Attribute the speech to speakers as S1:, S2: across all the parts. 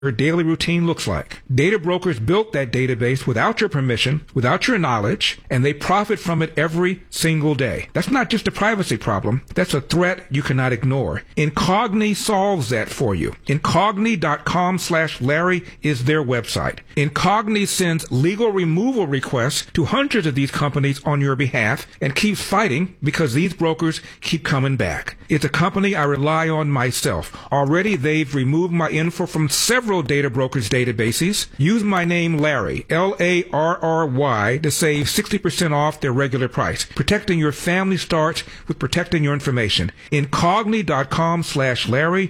S1: your daily routine looks like. Data brokers built that database without your permission, without your knowledge, and they profit from it every single day. That's not just a privacy problem. That's a threat you cannot ignore. Incogni solves that for you. Incogni.com/Larry is their website. Incogni sends legal removal requests to hundreds of these companies on your behalf and keeps fighting because these brokers keep coming back. It's a company I rely on myself. Already they've removed my info from several data brokers' databases. Use my name, Larry, Larry, to save 60% off their regular price. Protecting your family starts with protecting your information. Incogni.com/Larry,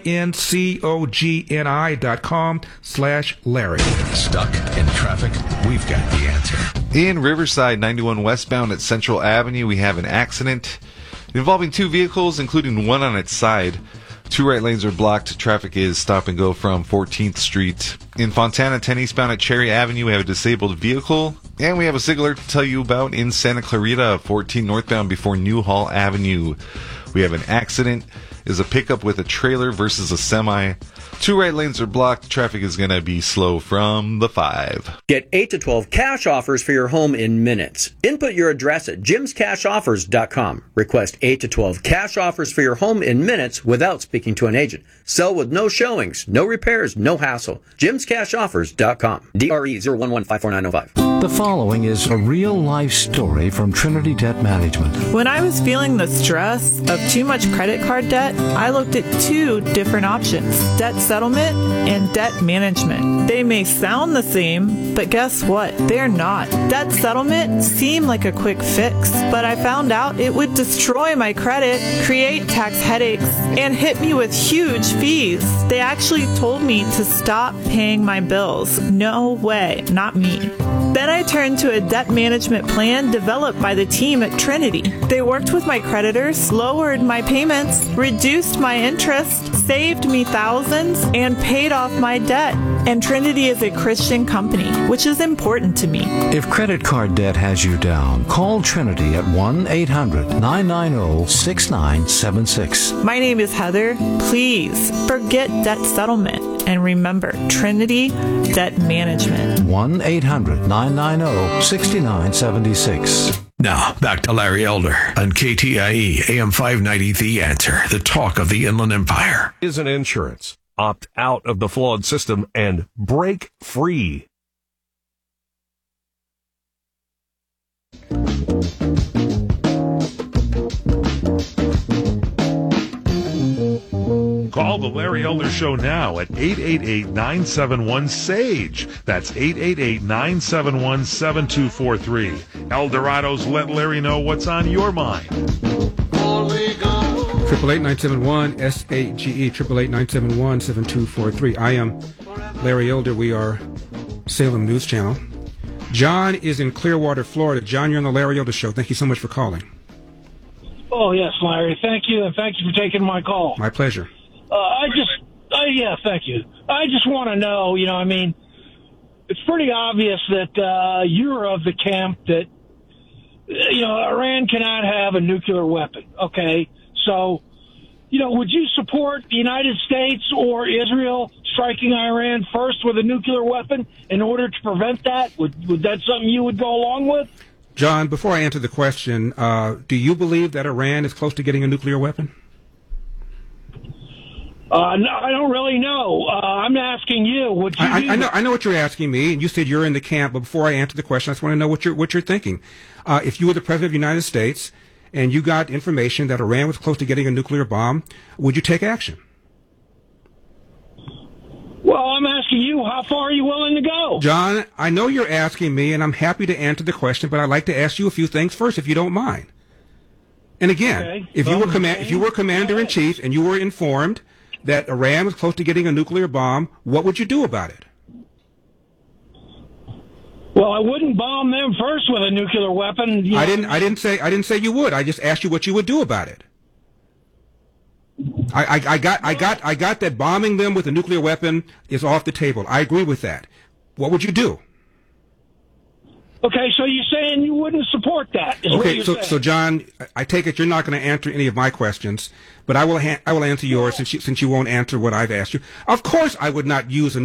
S1: Incogni.com/Larry.
S2: Stuck in traffic? We've got the answer.
S3: In Riverside, 91 westbound at Central Avenue, we have an accident involving two vehicles, including one on its side. Two right lanes are blocked. Traffic is stop and go from 14th Street. In Fontana, 10 eastbound at Cherry Avenue, we have a disabled vehicle. And we have a SIG alert to tell you about in Santa Clarita, 14 northbound before Newhall Avenue. We have an accident. Is a pickup with a trailer versus a semi. Two right lanes are blocked. Traffic is going to be slow from the 5.
S4: Get 8 to 12 cash offers for your home in minutes. Input your address at jimscashoffers.com. Request 8 to 12 cash offers for your home in minutes without speaking to an agent. Sell with no showings, no repairs, no hassle. jimscashoffers.com. DRE 011549005.
S2: The following is a real-life story from Trinity Debt Management.
S5: When I was feeling the stress of too much credit card debt, I looked at two different options: debt settlement and debt management. They may sound the same, but guess what? They're not. Debt settlement seemed like a quick fix, but I found out it would destroy my credit, create tax headaches, and hit me with huge fees. They actually told me to stop paying my bills. No way, not me. Then I turned to a debt management plan developed by the team at Trinity. They worked with my creditors, lowered my payments, reduced my interest, saved me thousands, and paid off my debt. And Trinity is a Christian company, which is important to me.
S2: If credit card debt has you down, call Trinity at 1-800-990-6976.
S5: My name is Heather. Please forget debt settlement and remember Trinity Debt Management.
S2: 1-800-990-6976.
S6: Now, back to Larry Elder on KTIE AM 590, The Answer, the talk of the Inland Empire.
S7: Isn't insurance. Opt out of the flawed system and break free.
S8: Call the Larry Elder Show now at 888-971-SAGE. That's 888-971-7243. El Dorado's Let Larry Know What's on Your Mind.
S1: 888-971-SAGE, 888-971-7243. I am Larry Elder. We are Salem News Channel. John is in Clearwater, Florida. John, you're on the Larry Elder Show. Thank you so much for calling.
S9: Oh, yes, Larry. Thank you, and thank you for taking my call.
S1: My pleasure.
S9: Thank you. I just want to know, it's pretty obvious that you're of the camp that, Iran cannot have a nuclear weapon, okay? So, would you support the United States or Israel striking Iran first with a nuclear weapon in order to prevent that? Would that something you would go along with?
S1: John, before I answer the question, do you believe that Iran is close to getting a nuclear weapon?
S9: No, I don't really know. I'm asking you. Would you?
S1: I know what you're asking me, and you said you're in the camp. But before I answer the question, I just want to know what you're thinking. If you were the president of the United States and you got information that Iran was close to getting a nuclear bomb, would you take action?
S9: Well, I'm asking you, how far are you willing to go?
S1: John, I know you're asking me, and I'm happy to answer the question, but I'd like to ask you a few things first, if you don't mind. And again,
S9: okay.
S1: if you were commander-in-chief and you were informed that Iran was close to getting a nuclear bomb, what would you do about it?
S9: Well, I wouldn't bomb them first with a nuclear weapon.
S1: I didn't say you would. I just asked you what you would do about it. I got that bombing them with a nuclear weapon is off the table. I agree with that. What would you do?
S9: Okay, so you're saying you wouldn't support that? Is what
S1: Okay,
S9: you're
S1: so
S9: saying.
S1: John, I take it you're not going to answer any of my questions, but I will answer yours since you won't answer what I've asked you. Of course, I would not use a